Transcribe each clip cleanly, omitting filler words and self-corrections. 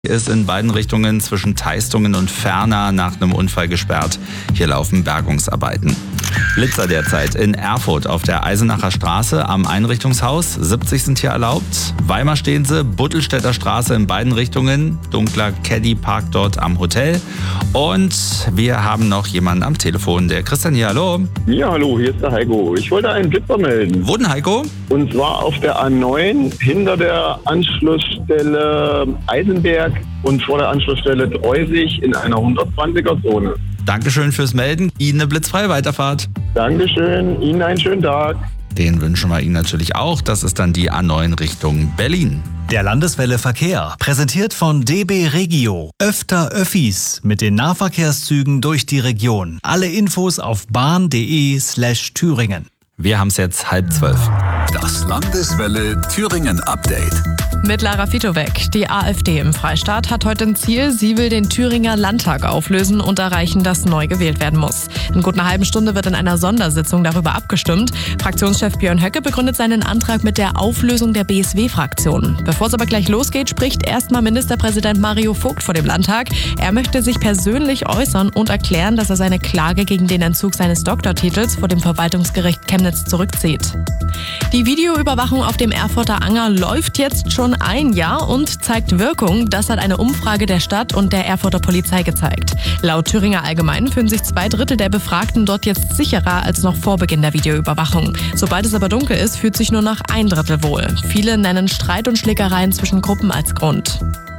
Ist in beiden Richtungen zwischen Teistungen und Ferner nach einem Unfall gesperrt. Hier laufen Bergungsarbeiten. Blitzer derzeit in Erfurt auf der Eisenacher Straße am Einrichtungshaus. 70 sind hier erlaubt. Weimar stehen sie, Buttelstädter Straße in beiden Richtungen. Dunkler Caddy parkt dort am Hotel. Und wir haben noch jemanden am Telefon, der Christian hier. Hallo. Ja, hallo, hier ist der Heiko. Ich wollte einen Blitzer melden. Wo denn, Heiko? Und zwar auf der A9 hinter der Anschlussstelle Eisenberg und vor der Anschlussstelle Dreusig in einer 120er-Zone. Dankeschön fürs Melden. Ihnen eine blitzfreie Weiterfahrt. Dankeschön, Ihnen einen schönen Tag. Den wünschen wir Ihnen natürlich auch. Das ist dann die A9 Richtung Berlin. Der Landeswelle Verkehr, präsentiert von DB Regio. Öfter Öffis mit den Nahverkehrszügen durch die Region. Alle Infos auf bahn.de/Thüringen. Wir haben es jetzt 11:30. Das Landeswelle Thüringen Update. Mit Lara Fitowek. Die AfD im Freistaat hat heute ein Ziel. Sie will den Thüringer Landtag auflösen und erreichen, dass neu gewählt werden muss. In gut einer halben Stunde wird in einer Sondersitzung darüber abgestimmt. Fraktionschef Björn Höcke begründet seinen Antrag mit der Auflösung der BSW-Fraktion. Bevor es aber gleich losgeht, spricht erstmal Ministerpräsident Mario Vogt vor dem Landtag. Er möchte sich persönlich äußern und erklären, dass er seine Klage gegen den Entzug seines Doktortitels vor dem Verwaltungsgericht Chemnitz zurückzieht. Die Videoüberwachung auf dem Erfurter Anger läuft jetzt schon ein Jahr und zeigt Wirkung. Das hat eine Umfrage der Stadt und der Erfurter Polizei gezeigt. Laut Thüringer Allgemein fühlen sich 2/3 der Befragten dort jetzt sicherer als noch vor Beginn der Videoüberwachung. Sobald es aber dunkel ist, fühlt sich nur noch 1/3 wohl. Viele nennen Streit und Schlägereien zwischen Gruppen als Grund.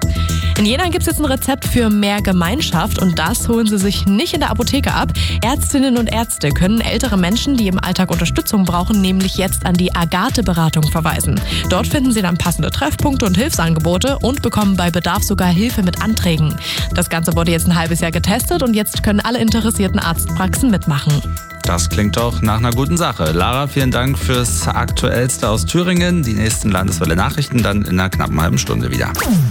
In Jena gibt es jetzt ein Rezept für mehr Gemeinschaft und das holen sie sich nicht in der Apotheke ab. Ärztinnen und Ärzte können ältere Menschen, die im Alltag Unterstützung brauchen, nämlich jetzt an die Agathe-Beratung verweisen. Dort finden sie dann passende Treffpunkte und Hilfsangebote und bekommen bei Bedarf sogar Hilfe mit Anträgen. Das Ganze wurde jetzt ein halbes Jahr getestet und jetzt können alle interessierten Arztpraxen mitmachen. Das klingt doch nach einer guten Sache. Lara, vielen Dank fürs Aktuellste aus Thüringen. Die nächsten Landeswelle-Nachrichten dann in einer knappen halben Stunde wieder.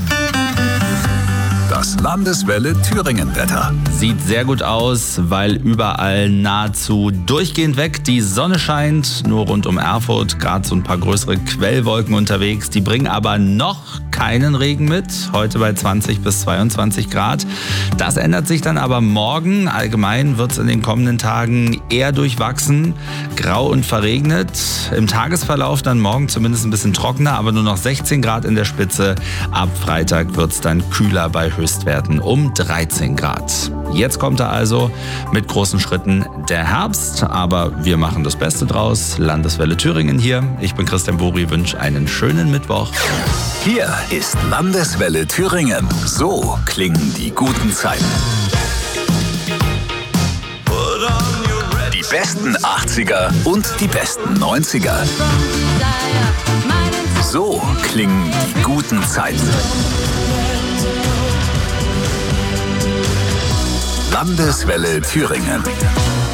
Das Landeswelle Thüringen Wetter. Sieht sehr gut aus, weil überall nahezu durchgehend weg die Sonne scheint. Nur rund um Erfurt gerade so ein paar größere Quellwolken unterwegs. Die bringen aber noch keinen Regen mit. Heute bei 20 bis 22 Grad. Das ändert sich dann aber morgen. Allgemein wird es in den kommenden Tagen eher durchwachsen. Grau und verregnet. Im Tagesverlauf dann morgen zumindest ein bisschen trockener, aber nur noch 16 Grad in der Spitze. Ab Freitag wird es dann kühler bei Höchstwerten um 13 Grad. Jetzt kommt er also mit großen Schritten der Herbst, aber wir machen das Beste draus. Landeswelle Thüringen hier. Ich bin Christian Buri, wünsche einen schönen Mittwoch. Hier ist Landeswelle Thüringen. So klingen die guten Zeiten. Die besten 80er und die besten 90er. So klingen die guten Zeiten. Landeswelle Thüringen.